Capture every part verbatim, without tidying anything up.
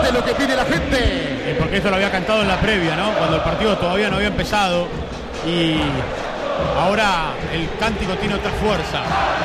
es lo que pide la gente. Eh, porque esto lo había cantado en la previa, ¿no? Cuando el partido todavía no había empezado. Y ahora el cántico tiene otra fuerza.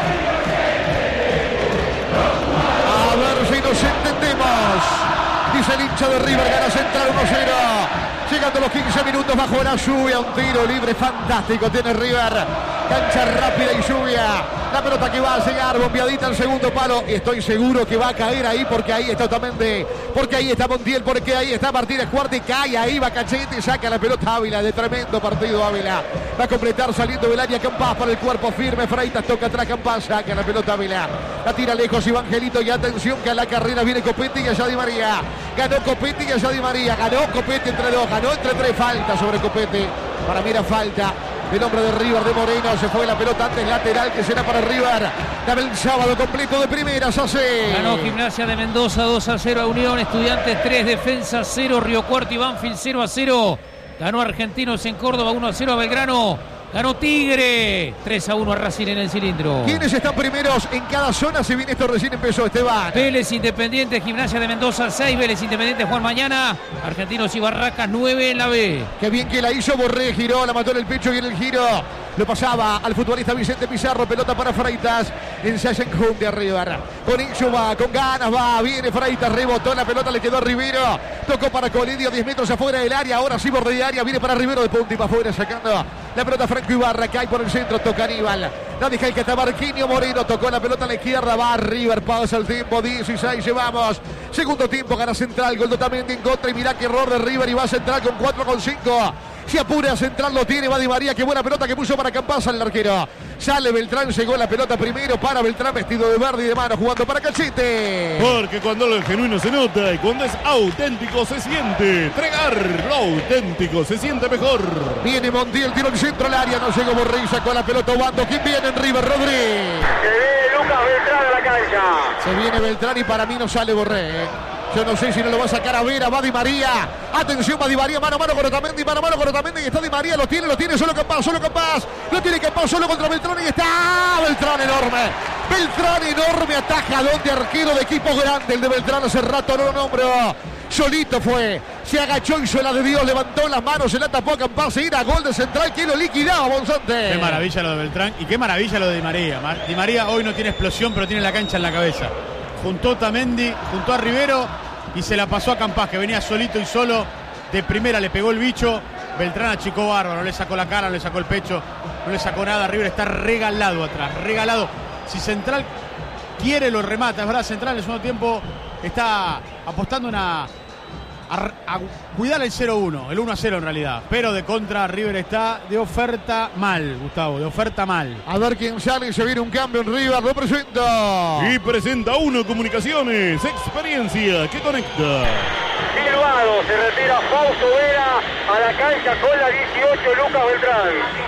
A ver si nos entendemos. Dice el hincha de River, gana Central uno cero. Llegando los quince minutos bajo la lluvia. Un tiro libre fantástico tiene River. Cancha rápida y lluvia. La pelota que va a llegar, bombeadita al segundo palo. Y estoy seguro que va a caer ahí porque ahí está Otamendi. Porque ahí está Montiel. Porque ahí está Martínez Cuarta y cae ahí. Va Cachete y saca la pelota Ávila. De tremendo partido Ávila. Va a completar saliendo del área Campás para el cuerpo firme. Freitas toca atrás Campás. Saca la pelota Ávila. La tira lejos Evangelito. Y atención que a la carrera viene Copetti y allá Di María. Ganó Copetti y allá Di María. Ganó Copetti entre dos. Ganó entre tres. Falta sobre Copetti. Para mí era falta. El hombre de River, de Moreno, se fue la pelota antes lateral que será para River. Dame el sábado completo de primeras, hace. Ganó Gimnasia de Mendoza dos a cero a Unión, Estudiantes tres, Defensa cero, Río Cuarto y Banfield cero a cero. Ganó Argentinos en Córdoba uno a cero a Belgrano. Ganó Tigre tres a uno a Racing en el cilindro. ¿Quiénes están primeros en cada zona? Si bien esto recién empezó, Esteban. Vélez Independiente, Gimnasia de Mendoza seis, Vélez Independiente Juan Mañana, Argentinos y Barracas nueve en la B. Qué bien que la hizo Borré, giró, la mató en el pecho y en el giro lo pasaba al futbolista Vicente Pizarro, pelota para Freitas, ensaya en home de River. Con Incho va, con ganas va, viene Freitas, rebotó la pelota, le quedó a Rivero, tocó para Colidio, diez metros afuera del área, ahora sí borde de área, viene para Rivero de punta y para afuera sacando la pelota Franco Ibarra, cae por el centro, toca Aníbal, la deja el que está Marquinhos Moreno, tocó la pelota a la izquierda, va River, pasa el tiempo, dieciséis, llevamos, segundo tiempo, gana Central, gol totalmente en contra y mirá qué error de River y va Central con cuatro con cinco. Si apura Central lo tiene, va Di María, qué buena pelota que puso para Campás al arquero. Sale Beltrán, llegó la pelota primero para Beltrán, vestido de verde y de mano, jugando para Cachete. Porque cuando lo genuino se nota y cuando es auténtico se siente. Tregar, lo auténtico se siente mejor. Viene Montiel, tiro el centro al área, no llegó Borré, sacó la pelota Obando. ¿Quién viene en River? Rodríguez. Se viene Lucas Beltrán a la cancha. Se viene Beltrán y para mí no sale Borré, ¿eh? Yo no sé si no lo va a sacar a Vera, va Di María. Atención, va Di María, mano a mano con Otamendi, mano a mano con Otamendi. Y está Di María, lo tiene, lo tiene, solo Campás, solo Campás. Lo tiene Campás, solo contra Beltrán y está Beltrán enorme. Beltrán enorme, atajadón de arquero de equipo grande. El de Beltrán hace rato no lo nombró. Solito fue, se agachó, hizo la de Dios, levantó las manos, se la tapó a Campás, ir a gol de Central, que lo liquidaba Monzante. Qué maravilla lo de Beltrán y qué maravilla lo de Di María. Di María hoy no tiene explosión, pero tiene la cancha en la cabeza. Juntó a Otamendi, juntó a Rivero y se la pasó a Campás, que venía solito y solo. De primera le pegó el bicho. Beltrán achicó bárbaro, no le sacó la cara, no le sacó el pecho, no le sacó nada. River está regalado atrás, regalado. Si Central quiere, lo remata. Es verdad, Central en el segundo tiempo está apostando una a, a cuidar el cero uno, el uno a cero en realidad. Pero de contra, River está de oferta mal, Gustavo, de oferta mal. A ver quién sale, se viene un cambio en River, lo presenta. Y presenta Uno Comunicaciones, experiencia que conecta. Silvado, se retira Fausto Vera a la cancha con la dieciocho, Lucas Beltrán.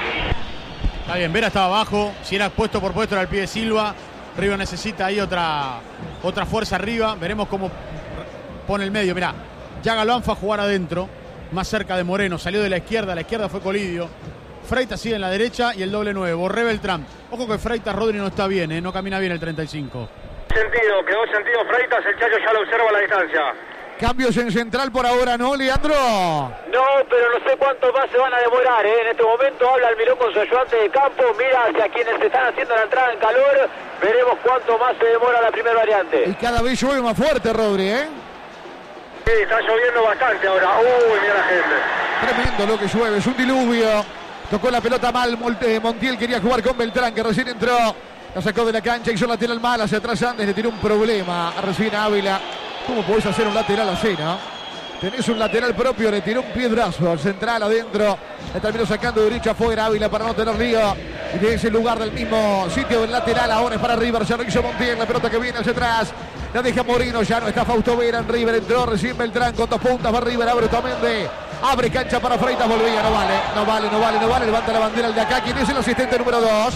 Está bien, Vera estaba abajo, si era puesto por puesto era el pie de Silva. River necesita ahí otra, otra fuerza arriba, veremos cómo pone el medio, mirá. Ya Galván fue a jugar adentro, más cerca de Moreno, salió de la izquierda, a la izquierda fue Colidio. Freitas sigue en la derecha y el doble nueve, Borré Beltrán. Ojo que Freitas Rodri no está bien, ¿eh? No camina bien el treinta y cinco. Sentido, quedó sentido Freitas, el Chacho ya lo observa a la distancia. Cambios en Central por ahora, ¿no, Leandro? No, pero no sé cuánto más se van a demorar, ¿eh? En este momento habla el Milón con su ayudante de campo, mira hacia quienes están haciendo la entrada en calor, veremos cuánto más se demora la primera variante. Y cada vez llueve más fuerte, Rodri, ¿eh? Sí, está lloviendo bastante ahora. Uy, mira la gente. Tremendo lo que llueve, es un diluvio. Tocó la pelota mal, Montiel quería jugar con Beltrán, que recién entró. La sacó de la cancha, hizo lateral mal hacia atrás Andes, le tiró un problema a recién Ávila. ¿Cómo podés hacer un lateral así, no? Tenés un lateral propio, le tiró un piedrazo al Central adentro. Le terminó sacando de derecha afuera Ávila para no tener lío. Y de ese lugar del mismo sitio del lateral ahora es para River. Se lo hizo Montiel, la pelota que viene hacia atrás. La deja Moreno, ya no está Fausto Vera en River. Entró recién Beltrán con dos puntas. Va River, abre Otamendi. Abre cancha para Freitas, volvía. No vale, no vale, no vale, no vale. Levanta la bandera el de acá. ¿Quién es el asistente número dos?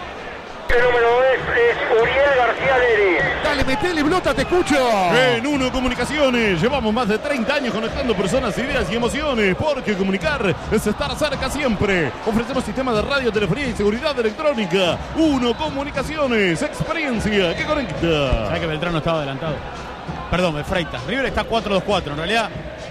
El número dos es Uriel García Leri. Dale, metele, Blota, te escucho. En Uno Comunicaciones llevamos más de treinta años conectando personas, ideas y emociones, porque comunicar es estar cerca siempre. Ofrecemos sistemas de radio, telefonía y seguridad electrónica. Uno Comunicaciones, experiencia que conecta. ¿Sabes que Beltrán no estaba adelantado? Perdón, de Freitas. River está cuatro dos cuatro. En realidad,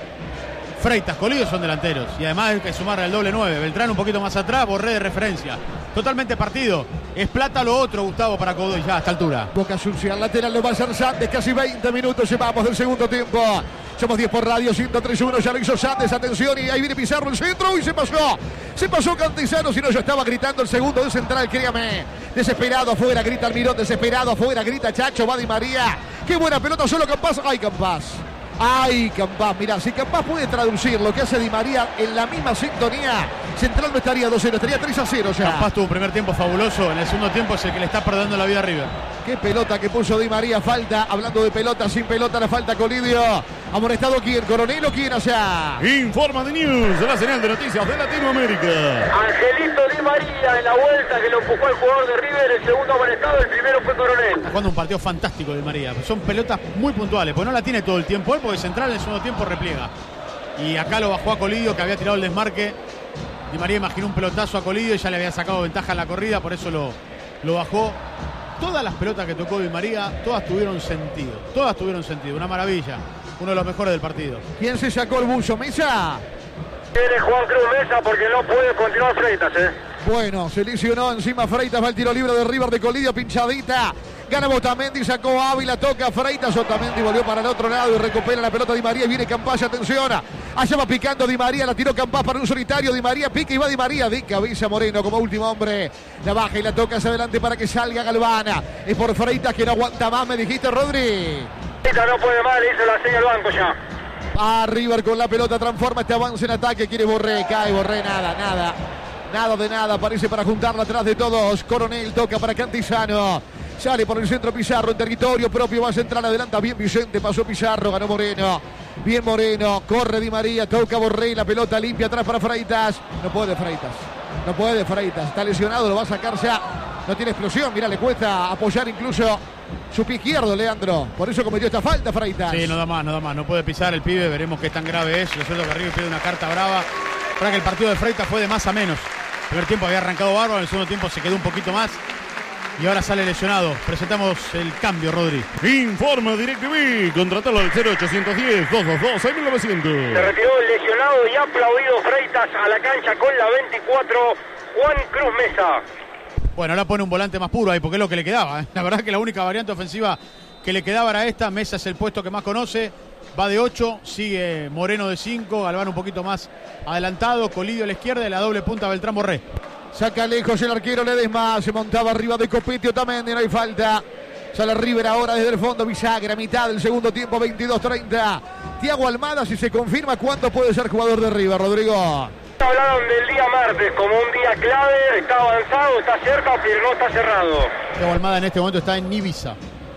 Freitas, Colidio son delanteros. Y además hay que sumarle el doble nueve. Beltrán un poquito más atrás, Borré de referencia. Totalmente partido. Es plata lo otro, Gustavo, para Godoy ya a esta altura. Boca sucia, lateral lo va a hacer Sandes. Casi veinte minutos llevamos del segundo tiempo. Somos diez por radio, ciento tres uno. Ya lo hizo Sandes. Atención, y ahí viene Pizarro el centro. Y se pasó. Se pasó Cantizano. Si no, yo estaba gritando el segundo de central, créame. Desesperado afuera, grita Almirón. Desesperado afuera, grita Chacho. Va Di María. Qué buena pelota, solo Campás. Ay, Campás. Ay, Campás, mirá, si Campás puede traducir lo que hace Di María en la misma sintonía, Central no estaría dos cero, estaría tres a cero ya. Campás tuvo un primer tiempo fabuloso, en el segundo tiempo es el que le está perdiendo la vida a River. Qué pelota que puso Di María, falta, hablando de pelota, sin pelota, la falta Colidio. ¿Amonestado quién? ¿Coronel o quién allá? Informa de News, la señal de noticias de Latinoamérica. Angelito Di María en la vuelta que lo empujó al jugador de River, el segundo amonestado, el primero fue Coronel. Está jugando un partido fantástico Di María, son pelotas muy puntuales, porque no la tiene todo el tiempo él, porque Central en el segundo tiempo repliega. Y acá lo bajó a Colidio, que había tirado el desmarque. Di María imaginó un pelotazo a Colidio y ya le había sacado ventaja en la corrida, por eso lo, lo bajó. Todas las pelotas que tocó Di María, todas tuvieron sentido. Todas tuvieron sentido, una maravilla. Uno de los mejores del partido. ¿Quién se sacó el buzo? ¿Mesa? Tiene Juan Cruz Mesa porque no puede continuar Freitas, ¿eh? Bueno, se lesionó encima Freitas, va el tiro libre de River de Colidio, pinchadita. Gana Otamendi, sacó Ávila, toca Freitas, Otamendi volvió para el otro lado y recupera la pelota Di María y viene Campás, atención. Allá va picando Di María, la tiró Campás para un solitario, Di María pica y va Di María, de cabeza Moreno como último hombre. La baja y la toca hacia adelante para que salga Galvana. Es por Freitas que no aguanta más, me dijiste, Rodri. Freitas no puede más, le hizo la seña al banco ya. A River con la pelota, transforma este avance en ataque, quiere Borré, cae Borré, nada, nada. Nada de nada, aparece para juntarla atrás de todos. Coronel toca para Cantizano. Sale por el centro Pizarro en territorio propio. Va a centrar, adelanta bien Vicente. Pasó Pizarro, ganó Moreno. Bien Moreno, corre Di María, toca Borré. La pelota limpia atrás para Freitas. No puede Freitas. No puede Freitas. Está lesionado, lo va a sacar ya. No tiene explosión. Mira, le cuesta apoyar incluso su pie izquierdo, Leandro. Por eso cometió esta falta Freitas. Sí, no da más, no da más. No puede pisar el pibe. Veremos qué tan grave es. Lo cierto que arriba pierde una carta brava. Para que el partido de Freitas fue de más a menos. El primer tiempo había arrancado bárbaro, en el segundo tiempo se quedó un poquito más y ahora sale lesionado. Presentamos el cambio, Rodri. Informa DirecTV, contratalo al cero ochocientos diez, doscientos veintidós, seis mil novecientos. Se retiró el lesionado y ha aplaudido Freitas a la cancha con la veinticuatro, Juan Cruz Mesa. Bueno, ahora pone un volante más puro ahí porque es lo que le quedaba, ¿eh? La verdad que la única variante ofensiva que le quedaba era esta. Mesa es el puesto que más conoce. Va de ocho, sigue Moreno de cinco, Galván un poquito más adelantado, Colidio a la izquierda y la doble punta Beltrán Borré. Saca lejos el arquero Ledesma, se montaba arriba de Copetio también, no hay falta. Sale River ahora desde el fondo, Bisagra, mitad del segundo tiempo, veintidós treinta. Thiago Almada, si se confirma, ¿cuándo puede ser jugador de River, Rodrigo? Hablaron del día martes como un día clave, está avanzado, está cerca, pero no está cerrado. Thiago Almada en este momento está en Ibiza.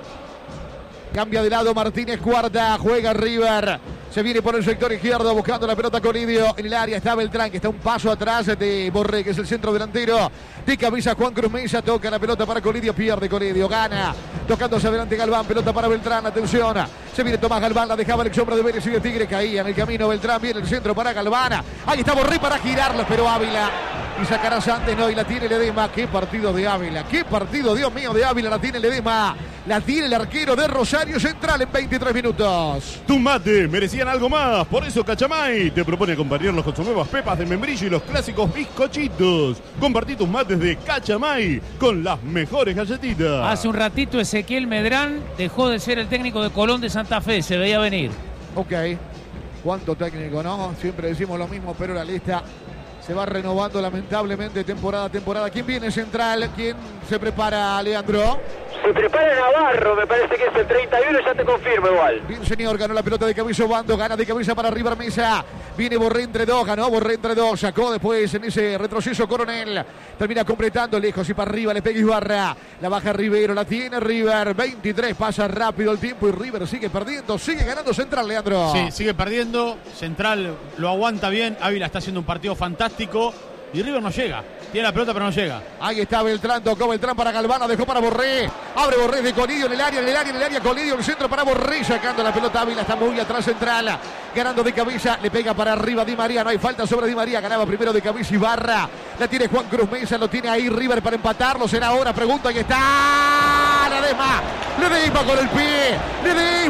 Cambia de lado Martínez, cuarta, juega River. Se viene por el sector izquierdo buscando la pelota Colidio. En el área está Beltrán, que está un paso atrás de Borré, que es el centro delantero. De cabeza Juan Cruz Mesa, toca la pelota para Colidio, pierde Colidio, gana. Tocándose adelante Galván, pelota para Beltrán, atención. Se viene Tomás Galván, la dejaba el ex hombre de Vélez y de Tigre, caía en el camino Beltrán, viene el centro para Galván. Ahí está Borré para girarla, pero Ávila. Y sacará Sandes, no, y la tiene Ledesma. Qué partido de Ávila, qué partido, Dios mío, de Ávila, la tiene Ledesma. La tiene el arquero de Rosario Central en veintitrés minutos. Tus mates merecían algo más, por eso Cachamay te propone acompañarlos con sus nuevas pepas de membrillo y los clásicos bizcochitos. Compartí tus mates de Cachamay con las mejores galletitas. Hace un ratito Ezequiel Medrán dejó de ser el técnico de Colón de Santa Fe, se veía venir. Ok, cuánto técnico, ¿no? Siempre decimos lo mismo, pero la lista se va renovando lamentablemente temporada a temporada. ¿Quién viene Central? ¿Quién se prepara, Leandro? Se prepara Navarro, me parece que es el treinta y uno, ya te confirmo igual. Bien, señor, ganó la pelota de cabeza Obando, gana de cabeza para River Mesa. Viene Borré entre dos, ganó Borré entre dos, sacó después en ese retroceso Coronel. Termina completando lejos y para arriba le pega Ibarra. La baja Rivero, la tiene River. veintitrés, pasa rápido el tiempo y River sigue perdiendo, sigue ganando Central, Leandro. Sí, sigue perdiendo. Central lo aguanta bien. Ávila está haciendo un partido fantástico y River no llega. Tiene la pelota pero no llega. Ahí está Beltrán, tocó Beltrán para Galván, dejó para Borré. Abre Borré de Colidio en el área, en el área, en el área, Colidio, el centro para Borré, sacando la pelota Ávila, está muy atrás Central. Ganando de cabeza, le pega para arriba Di María, no hay falta sobre Di María, ganaba primero de cabeza Ibarra. La tiene Juan Cruz Mesa, lo tiene ahí River para empatarlo, será ahora, pregunta, y está Ledesma. Ledesma con el pie, Ledesma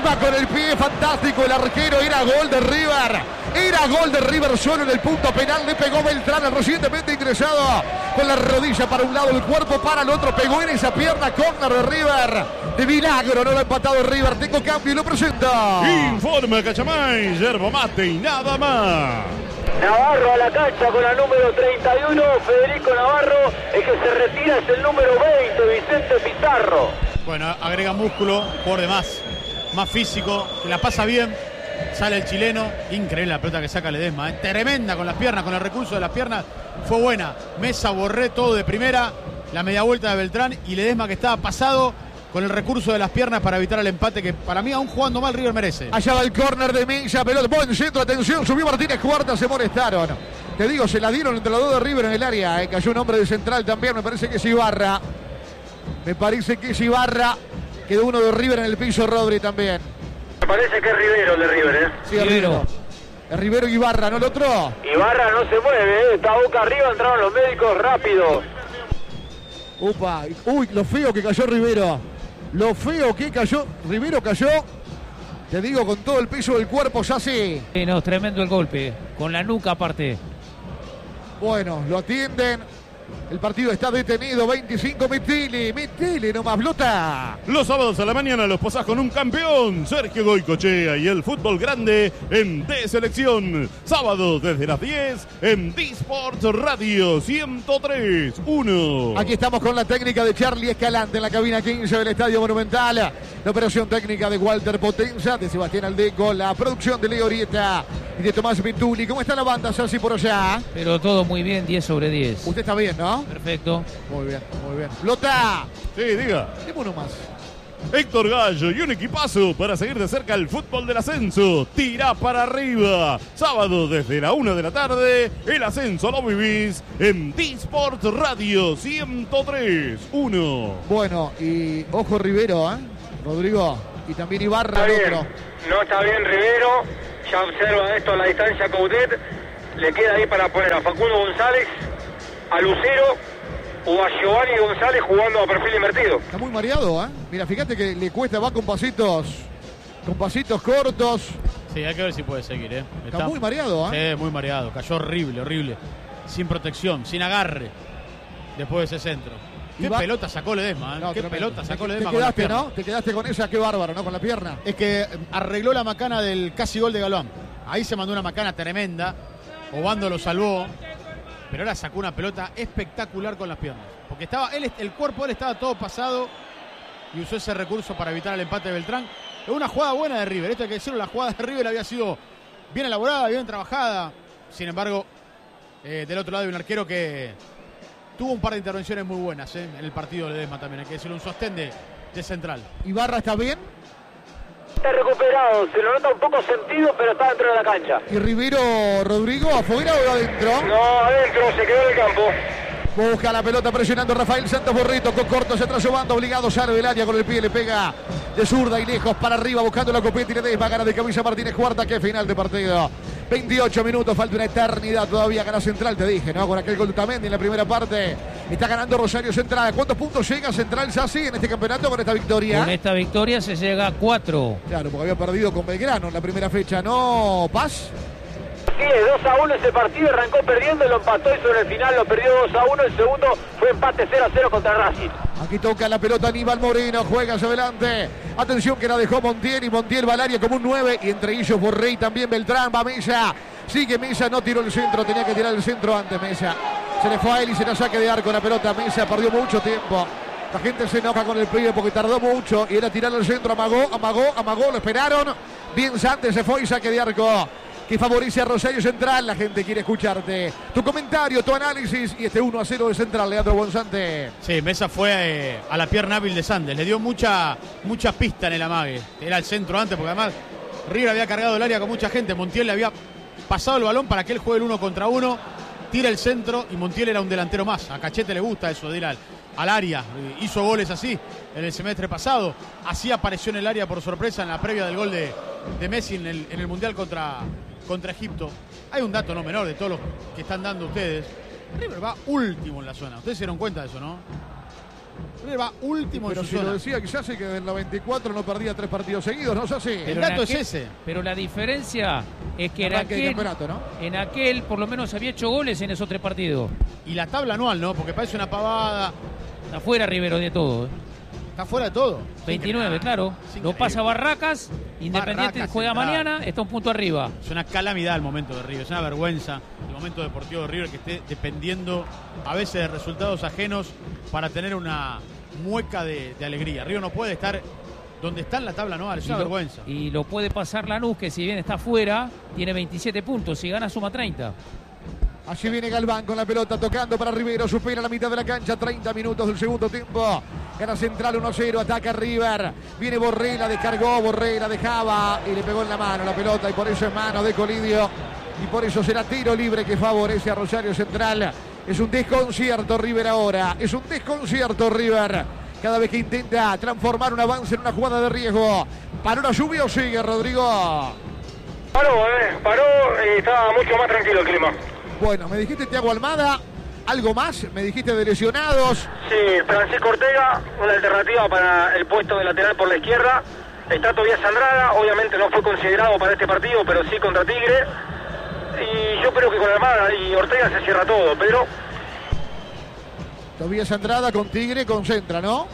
va con el pie, fantástico el arquero, era gol de River, era gol de River solo en el punto penal, le pegó Beltrán, el recientemente ingresado, con la rodilla para un lado, el cuerpo para el otro, pegó en esa pierna, córner de River, de milagro no lo ha empatado River, tengo cambio y lo presenta. Informa Cachamay, yerba mate y nada más. Navarro a la cancha con la número treinta y uno, Federico Navarro, el que se retira es el número veinte, Vicente Pizarro. Bueno, agrega músculo, jugador de más, más físico, que la pasa bien, sale el chileno, increíble la pelota que saca Ledesma, ¿eh? Tremenda con las piernas, con el recurso de las piernas, fue buena. Mesa, Borré, todo de primera, la media vuelta de Beltrán y Ledesma que estaba pasado con el recurso de las piernas para evitar el empate que para mí aún jugando mal River merece. Allá va el córner de Milla, pelota, buen centro, atención, subió Martínez Cuarta, se molestaron. Te digo, se la dieron entre los dos de River en el área, ¿eh? Cayó un hombre de central también, me parece que es Ibarra. Me parece que es Ibarra, quedó uno de River en el piso, Rodri también. Me parece que es Rivero el de River, ¿eh? Sí, Rivero. Es Rivero y Ibarra, ¿no el otro? Ibarra no se mueve, ¿eh? Está boca arriba, entraron los médicos rápido. Upa, uy, lo feo que cayó Rivero. Lo feo que cayó, Rivero cayó, te digo, con todo el peso del cuerpo, ya sí. Sí, no, tremendo el golpe, con la nuca aparte. Bueno, lo atienden, el partido está detenido, veinticinco, Mitili, Mitili nomás, Blota. Los sábados a la mañana los posás con un campeón, Sergio Goicochea, y el fútbol grande en D Selección. Sábados desde las diez en D-Sports Radio ciento tres punto uno. Aquí estamos con la técnica de Charlie Escalante en la cabina quince del Estadio Monumental. La operación técnica de Walter Potenza, de Sebastián Aldeco, la producción de Leo Orieta y de Tomás Vituli. ¿Cómo está la banda, Sassi, por allá? Pero todo muy bien, diez sobre diez. Usted está bien, ¿no? Perfecto. Muy bien, muy bien. Blota. Sí, diga. Deme uno más. Héctor Gallo y un equipazo para seguir de cerca el fútbol del ascenso. Tira para arriba. Sábado desde la una de la tarde, el ascenso lo vivís en D-Sports Radio ciento tres punto uno. Bueno, y ojo Rivero, ¿eh? Rodrigo. Y también Ibarra, Está el bien, otro. no está bien Rivero, ya observa esto a la distancia Coudet, le queda ahí para poner a Facundo González, a Lucero o a Giovanni González jugando a perfil invertido. Está muy mareado, ¿eh? Mira, fíjate que le cuesta, va con pasitos, con pasitos cortos. Sí, hay que ver si puede seguir, ¿eh? Está, está muy mareado, ¿eh? Sí, muy mareado, cayó horrible, horrible. Sin protección, sin agarre, después de ese centro. Qué va... pelota sacó Ledesma, ¿eh? No, Qué tremendo. pelota sacó te, Ledesma te con la quedaste, pierna. ¿no? Te quedaste con esa, qué bárbaro, ¿no? Con la pierna. Es que arregló la macana del casi gol de Galván. Ahí se mandó una macana tremenda. Obando lo salvó. Pero ahora sacó una pelota espectacular con las piernas. Porque estaba él, el cuerpo de él estaba todo pasado y usó ese recurso para evitar el empate de Beltrán. Es una jugada buena de River. Esto hay que decirlo, la jugada de River había sido bien elaborada, bien trabajada. Sin embargo, eh, del otro lado hay un arquero que tuvo un par de intervenciones muy buenas eh, en el partido de Ledesma también. Hay que decirlo, un sostén de, de central. ¿Ibarra está bien? Está recuperado, se lo nota un poco sentido, pero está dentro de la cancha. ¿Y Rivero, Rodrigo, afuera o adentro? No, adentro, se quedó en el campo. Busca la pelota presionando Rafael Santos Borrito, con corto se atrasó banda, obligado, sale del área con el pie, le pega de zurda y lejos para arriba, buscando la copeta y Ledesma, gana de camisa Martínez Cuarta, que final de partido. veintiocho minutos, falta una eternidad todavía, gana Central, te dije, ¿no? Con aquel gol de Tamendi en la primera parte, está ganando Rosario Central. ¿Cuántos puntos llega Central Sassi en este campeonato con esta victoria? Con esta victoria se llega a cuatro. Claro, porque había perdido con Belgrano en la primera fecha, ¿no, Paz? Sí, dos a uno ese partido, arrancó perdiendo, lo empató y sobre el final lo perdió dos a uno, el segundo fue empate cero a cero contra Racing. Aquí toca la pelota Aníbal Moreno, juega hacia adelante. Atención que la dejó Montiel y Montiel va al área como un nueve. Y entre ellos Borré también Beltrán, va Mesa. Sigue Mesa, no tiró el centro, tenía que tirar el centro antes Mesa. Se le fue a él y se la saque de arco la pelota. Mesa perdió mucho tiempo. La gente se enoja con el pibe porque tardó mucho. Y era tirar el centro, amagó, amagó, amagó, lo esperaron. Bien Santos se fue y saque de arco que favorece a Rosario Central. La gente quiere escucharte. Tu comentario, tu análisis y este uno a cero de Central, Leandro Gonzante. Sí, Mesa fue eh, a la pierna hábil de Sandes. Le dio mucha, mucha pista en el amague. Era el centro antes, porque además River había cargado el área con mucha gente. Montiel le había pasado el balón para que él juegue el uno contra uno. Tira el centro y Montiel era un delantero más. A Cachete le gusta eso de ir al, al área. Hizo goles así en el semestre pasado. Así apareció en el área por sorpresa en la previa del gol de, de Messi en el, en el Mundial contra... contra Egipto. Hay un dato no menor de todos los que están dando ustedes. River va último en la zona. Ustedes se dieron cuenta de eso, ¿no? River va último Pero en su si zona. lo decía quizás que del noventa y cuatro no perdía tres partidos seguidos, ¿no es así? El dato es aquel- ese. Pero la diferencia es que en Arranque de aquel, campeonato, ¿no? en aquel por lo menos había hecho goles en esos tres partidos. Y la tabla anual, ¿no? Porque parece una pavada. Está fuera Rivero de todo. ¿eh? Está fuera de todo. veintinueve, claro. Es Lo increíble. pasa Barracas. Independiente Barracas, juega Central. mañana, está un punto arriba. Es una calamidad el momento de River, es una vergüenza el momento deportivo de River que esté dependiendo a veces de resultados ajenos para tener una mueca de, de alegría. River no puede estar donde está en la tabla anual, es Y una lo- vergüenza. Y lo puede pasar Lanús, que si bien está fuera, tiene veintisiete puntos. Si gana, suma treinta. Allí viene Galván con la pelota tocando para Rivero, supera la mitad de la cancha, treinta minutos del segundo tiempo. Gana Central uno cero, ataca River. Viene Borrera, descargó, Borrera dejaba y le pegó en la mano la pelota y por eso es mano de Colidio. Y por eso será tiro libre que favorece a Rosario Central. Es un desconcierto River ahora, es un desconcierto River. Cada vez que intenta transformar un avance en una jugada de riesgo. ¿Paró la lluvia o sigue, Rodrigo? Paró, eh, paró y estaba mucho más tranquilo el clima. Bueno, me dijiste Thiago Almada, algo más, me dijiste de lesionados. Sí, Francisco Ortega, una alternativa para el puesto de lateral por la izquierda. Está Tobias Andrada, obviamente no fue considerado para este partido, pero sí contra Tigre. Y yo creo que con Almada y Ortega se cierra todo, pero Tobías Andrada con Tigre, concentra, ¿no?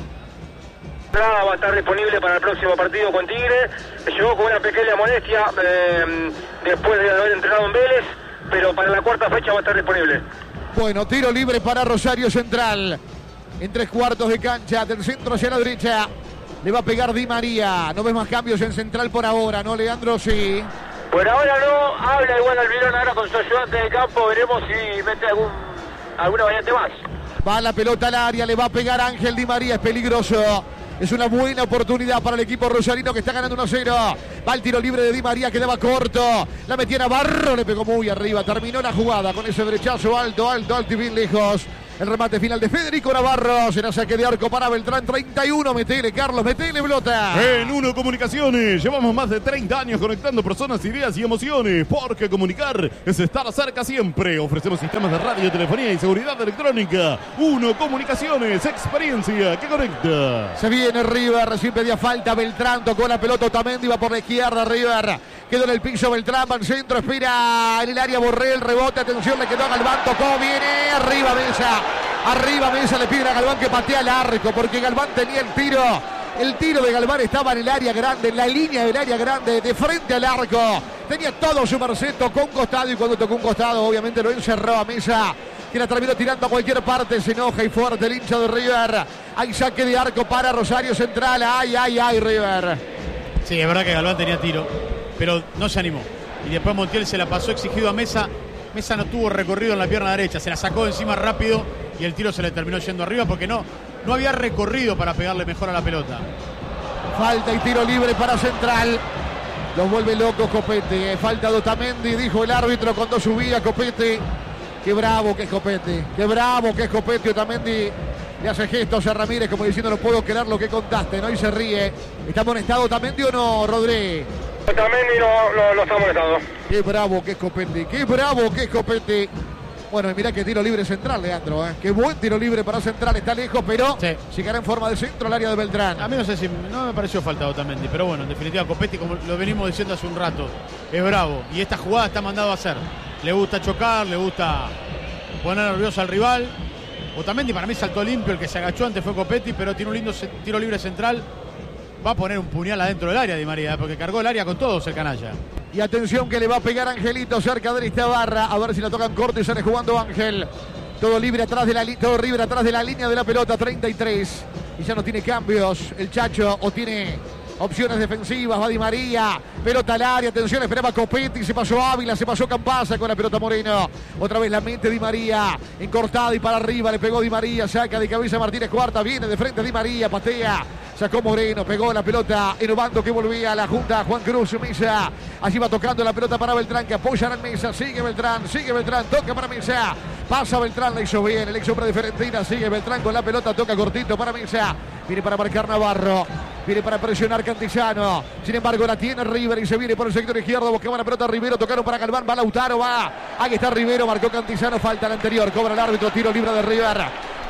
Andrada va a estar disponible para el próximo partido con Tigre. Llegó con una pequeña molestia eh, después de haber entrenado en Vélez, pero para la cuarta fecha va a estar disponible. Bueno, tiro libre para Rosario Central. En tres cuartos de cancha, del centro hacia la derecha. Le va a pegar Di María. No ves más cambios en Central por ahora, ¿no, Leandro? Sí. Por ahora no, habla igual Almirón ahora con su ayudante de campo, veremos si mete algún, alguna variante más. Va la pelota al área, le va a pegar Ángel Di María, es peligroso. Es una buena oportunidad para el equipo rosarino que está ganando uno cero. Va el tiro libre de Di María, quedaba corto. La metía Navarro, le pegó muy arriba. Terminó la jugada con ese derechazo alto, alto, alto y bien lejos. El remate final de Federico Navarro. Será saque de arco para Beltrán. treinta y uno. Metele, Carlos, metele, Blota. En Uno Comunicaciones llevamos más de treinta años conectando personas, ideas y emociones, porque comunicar es estar cerca siempre. Ofrecemos sistemas de radio, telefonía y seguridad electrónica. Uno Comunicaciones, experiencia que conecta. Se viene River, recién pedía falta Beltrán, tocó la pelota Otamendi, va por la izquierda River, quedó en el piso Beltrán, va al centro, espera en el área Borrell, rebote, atención, le quedó a Galván, tocó, viene, arriba Mesa, arriba Mesa, le pide a Galván que patea el arco, porque Galván tenía el tiro, el tiro de Galván estaba en el área grande, en la línea del área grande, de frente al arco, tenía todo su merced, tocó un costado y cuando tocó un costado obviamente lo encerró a Mesa, que la terminó tirando a cualquier parte, se enoja y fuerte el hincha de River. Hay saque de arco para Rosario Central, ay, ay, ay, River. Sí, es verdad que Galván tenía tiro, pero no se animó. Y después Montiel se la pasó exigido a Mesa. Mesa no tuvo recorrido en la pierna derecha, se la sacó de encima rápido y el tiro se le terminó yendo arriba porque no, no había recorrido para pegarle mejor a la pelota. Falta y tiro libre para Central. Los vuelve locos Copete. Falta de Otamendi, dijo el árbitro cuando subía Copete. Qué bravo que es Copete, qué bravo que es Copete. Otamendi le hace gestos a Ramírez como diciendo no puedo creer lo que contaste, ¿no? Y se ríe. ¿Está amonestado Otamendi o no, Rodri? Otamendi no, no, no está molestado. Qué bravo que es Copete, qué bravo que es Copete. Bueno, y mirá qué tiro libre Central, Leandro, ¿eh? Qué buen tiro libre para Central, está lejos, pero Sí. llegará en forma de centro al área de Beltrán. A mí no sé si no me pareció falta de Otamendi, pero bueno, en definitiva Copetti, como lo venimos diciendo hace un rato, es bravo y esta jugada está mandado a hacer. Le gusta chocar, le gusta poner nervioso al rival. Otamendi para mí saltó limpio, el que se agachó antes fue Copetti, pero tiene un lindo se- tiro libre central. Va a poner un puñal adentro del área Di María, porque cargó el área con todos el canalla. Y atención que le va a pegar Angelito cerca de esta barra. A ver si la tocan corto y sale jugando Ángel. Todo libre atrás de la li- todo libre atrás de la línea de la pelota, treinta y tres. Y ya no tiene cambios el Chacho, o tiene opciones defensivas. Va Di María, pelota al área, atención, esperaba Copetti, se pasó Ávila, se pasó Campasa con la pelota Moreno. Otra vez la mente Di María, encortada y para arriba, le pegó Di María, saca de cabeza Martínez Cuarta, viene de frente Di María, patea. Sacó Moreno, pegó la pelota en Obando que volvía a la junta. Juan Cruz, Mesa. Allí va tocando la pelota para Beltrán que apoya en Mesa. Sigue Beltrán, sigue Beltrán, toca para Mesa. Pasa Beltrán, la hizo bien. El ex hombre de Fiorentina. Sigue Beltrán con la pelota, toca cortito para Mesa. Viene para marcar Navarro. Viene para presionar Cantillano. Sin embargo, la tiene River y se viene por el sector izquierdo. Buscaba la pelota Rivero. Tocaron para Galván. Va Lautaro. Va. Ahí está Rivero. Marcó Cantillano. Falta el anterior. Cobra el árbitro. Tiro libre de River.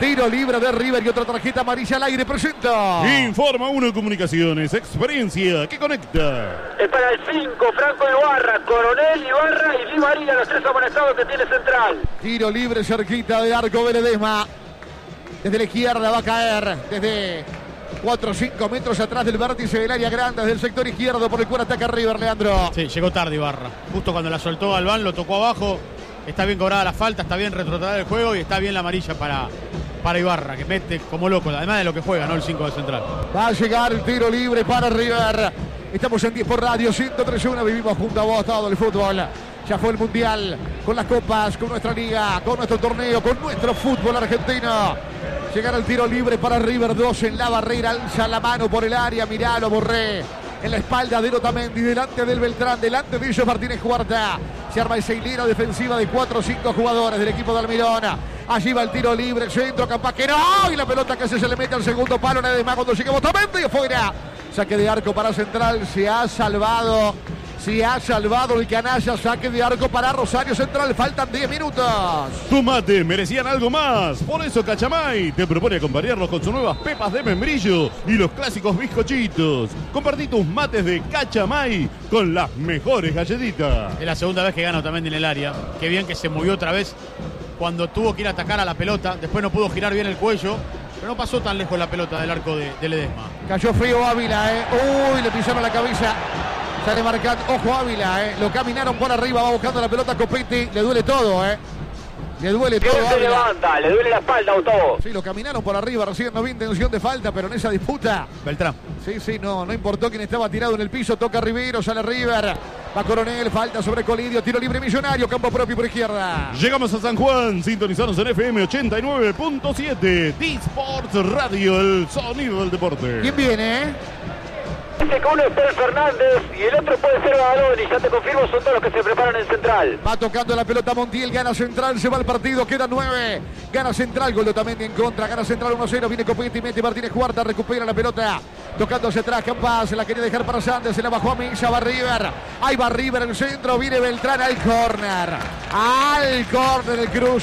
Tiro libre de River y otra tarjeta amarilla al aire. Presenta. Informa Uno Comunicaciones. Experiencia que conecta. Es para el cinco, Franco Ibarra, Coronel Ibarra y Di María, los tres amonestados que tiene Central. Tiro libre cerquita de arco de Ledesma. Desde la izquierda va a caer. Desde cuatro o cinco metros atrás del vértice del área grande. Desde el sector izquierdo por el cual ataca River, Leandro. Sí, llegó tarde Ibarra. Justo cuando la soltó Galván, lo tocó abajo. Está bien cobrada la falta, está bien retrotraer el juego y está bien la amarilla para... para Ibarra, que mete como loco, además de lo que juega, ¿no? El cinco de Central. Va a llegar el tiro libre para River. Estamos en diez por Radio ciento tres punto uno. Vivimos junto a vos todo el fútbol. Ya fue el Mundial, con las copas, con nuestra liga, con nuestro torneo, con nuestro fútbol argentino. Llegar el tiro libre para River. Dos en la barrera, alza la mano por el área. Mirá, lo Borré. En la espalda de Otamendi, delante del Beltrán, delante de ellos Martínez Cuarta. Se arma esa hilera defensiva de cuatro o cinco jugadores del equipo de Almirón. Allí va el tiro libre, centro, capaz que no. Y la pelota casi se le mete al segundo palo. Nada más cuando llega Otamendi afuera. Saque de arco para Central. Se ha salvado. Se ha salvado el canalla. Saque de arco para Rosario Central. Faltan diez minutos. Tus mates merecían algo más. Por eso Cachamay te propone acompañarlos con sus nuevas pepas de membrillo y los clásicos bizcochitos. Compartí tus mates de Cachamay con las mejores galletitas. Es la segunda vez que gana Otamendi en el área. Qué bien que se movió otra vez cuando tuvo que ir a atacar a la pelota. Después no pudo girar bien el cuello. Pero no pasó tan lejos la pelota del arco de, de Ledesma. Cayó frío Ávila, ¿eh? Uy, le pisaron la cabeza. Sale marcando. Ojo Ávila, ¿eh? Lo caminaron por arriba. Va buscando la pelota Copetti. Le duele todo, ¿eh? Le duele todo. Se levanta, le duele la espalda a todo. Sí, lo caminaron por arriba. Recién no había intención de falta, pero en esa disputa. Beltrán. Sí, sí, no, no importó quién estaba tirado en el piso. Toca Rivero, sale River. Va Coronel, falta sobre Colidio. Tiro libre Millonario, campo propio por izquierda. Llegamos a San Juan, sintonizados en F M ochenta y nueve punto siete. D-Sports Radio, el sonido del deporte. ¿Quién viene, eh? Dice que uno es Pedro Fernández y el otro puede ser Badaloni. Ya te confirmo, son todos los que se preparan en Central. Va tocando la pelota Montiel, gana Central, se va el partido, quedan nueve. Gana Central, gol de Otamendi en contra, gana Central uno cero, viene Copetti, mete Martínez Cuarta, recupera la pelota. Tocando hacia atrás, Campas, se la quería dejar para Sández, se la bajó a Milla, va River. Ahí va River en el centro, viene Beltrán al córner. Al córner, el cruz.